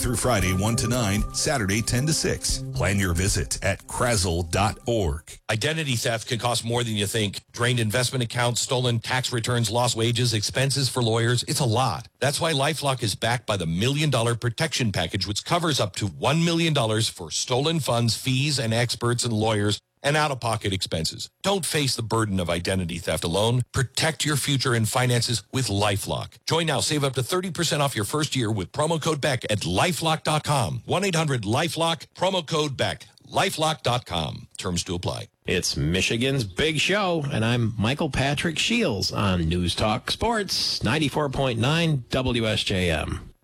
through Friday, 1 to 9, Saturday, 10 to 6. Plan your visit at Krazel.org. Identity theft can cost more than you think. Drained investment accounts, stolen tax returns, lost wages, expenses for lawyers. It's a lot. That's why LifeLock is backed by the $1 Million Protection Package, which covers up to $1 million for stolen funds, fees, and experts and lawyers, and out-of-pocket expenses. Don't face the burden of identity theft alone. Protect your future and finances with LifeLock. Join now. Save up to 30% off your first year with promo code BECK at LifeLock.com. 1-800-LifeLock, promo code BECK. LifeLock.com. Terms to apply. It's Michigan's Big Show, and I'm Michael Patrick Shields on News Talk Sports, 94.9 WSJM.